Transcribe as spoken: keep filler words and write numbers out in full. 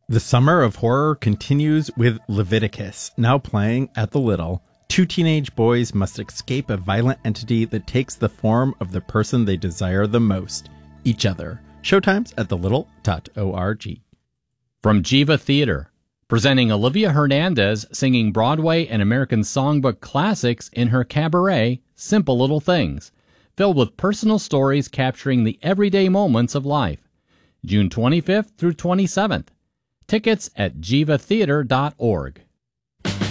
The summer of horror continues with Leviticus, now playing at the Little. Two teenage boys must escape a violent entity that takes the form of the person they desire the most, each other. Showtimes at the little dot org. From Jiva Theater, presenting Olivia Hernandez singing Broadway and American songbook classics in her cabaret, Simple Little Things, filled with personal stories capturing the everyday moments of life. June twenty-fifth through twenty-seventh. Tickets at jiva theater dot org.